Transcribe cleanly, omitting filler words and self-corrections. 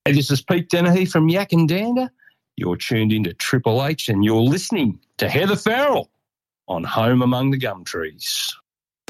Hey, this is Pete Dennehy from Yak and Dander. You're tuned into Triple H and you're listening to Heather Farrell on Home Among the Gum Trees.